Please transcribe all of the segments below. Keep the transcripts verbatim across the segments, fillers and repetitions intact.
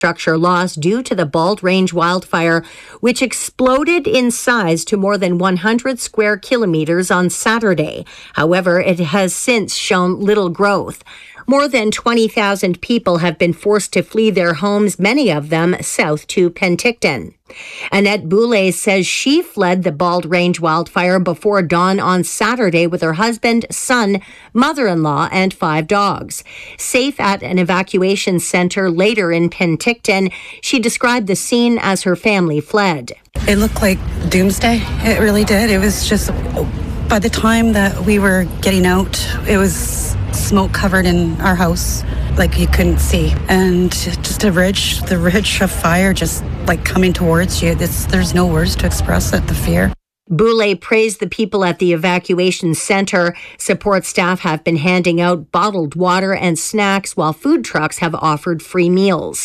Structure loss due to the Bald Range wildfire, which exploded in size to more than one hundred square kilometers on Saturday. However, it has since shown little growth. More than twenty thousand people have been forced to flee their homes, many of them south to Penticton. Annette Boulay says she fled the Bald Range wildfire before dawn on Saturday with her husband, son, mother-in-law, and five dogs. Safe at an evacuation center later in Penticton, she described the scene as her family fled. It looked like doomsday. It really did. It was just, by the time that we were getting out, it was smoke covered in our house, like you couldn't see. And just a ridge, the ridge of fire just like coming towards you. It's, there's no words to express it, the fear. Boulay praised the people at the evacuation center. Support staff have been handing out bottled water and snacks, while food trucks have offered free meals.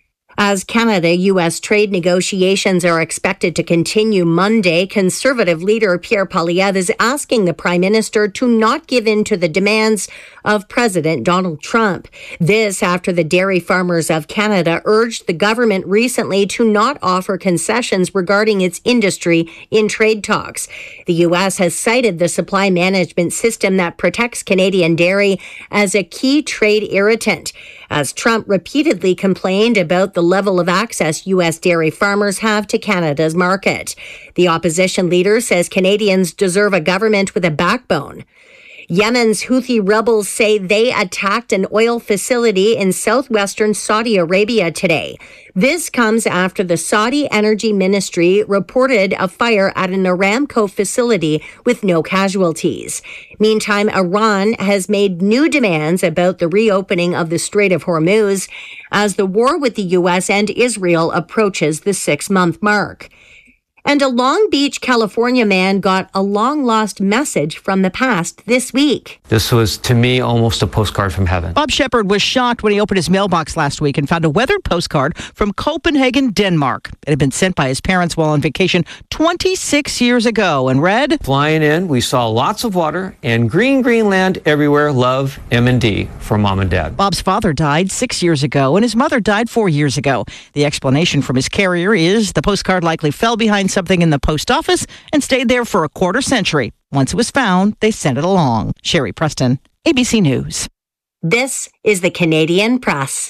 As Canada-U S trade negotiations are expected to continue Monday, Conservative leader Pierre Poilievre is asking the Prime Minister to not give in to the demands of President Donald Trump. This after the Dairy Farmers of Canada urged the government recently to not offer concessions regarding its industry in trade talks. The U S has cited the supply management system that protects Canadian dairy as a key trade irritant, as Trump repeatedly complained about the level of access U S dairy farmers have to Canada's market. The opposition leader says Canadians deserve a government with a backbone. Yemen's Houthi rebels say they attacked an oil facility in southwestern Saudi Arabia today. This comes after the Saudi Energy Ministry reported a fire at an Aramco facility with no casualties. Meantime, Iran has made new demands about the reopening of the Strait of Hormuz as the war with the U S and Israel approaches the six-month mark. And a Long Beach, California man got a long-lost message from the past this week. This was, to me, almost a postcard from heaven. Bob Shepard was shocked when he opened his mailbox last week and found a weathered postcard from Copenhagen, Denmark. It had been sent by his parents while on vacation twenty-six years ago and read, "Flying in, we saw lots of water and green, green land everywhere. Love, M and D, for Mom and Dad." Bob's father died six years ago and his mother died four years ago. The explanation from his carrier is the postcard likely fell behind something in the post office and stayed there for a quarter century. Once it was found, they sent it along. Sherry Preston, A B C News. This is the Canadian Press.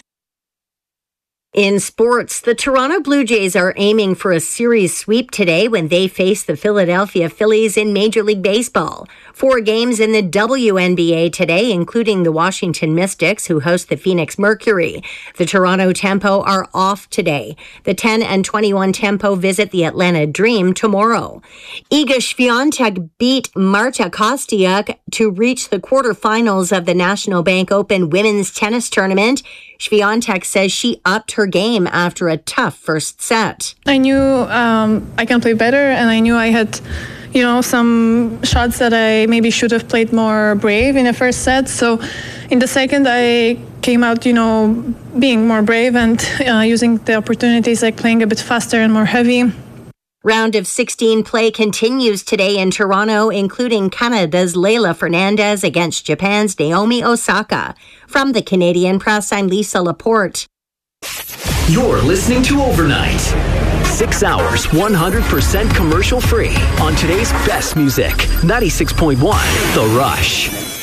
In sports, the Toronto Blue Jays are aiming for a series sweep today when they face the Philadelphia Phillies in Major League Baseball. Four games in the W N B A today, including the Washington Mystics, who host the Phoenix Mercury. The Toronto Tempo are off today. The ten and twenty-one Tempo visit the Atlanta Dream tomorrow. Iga Swiatek beat Marta Kostyuk to reach the quarterfinals of the National Bank Open Women's Tennis Tournament. Swiatek says she upped her game after a tough first set. I knew um, I can play better, and I knew I had, you know, some shots that I maybe should have played more brave in the first set. So in the second, I came out, you know, being more brave and uh, using the opportunities, like playing a bit faster and more heavy. Round of sixteen play continues today in Toronto, including Canada's Leylah Fernandez against Japan's Naomi Osaka. From the Canadian Press, I'm Lisa Laporte. You're listening to Overnight. Six hours, one hundred percent commercial free on today's best music. ninety-six point one The Rush.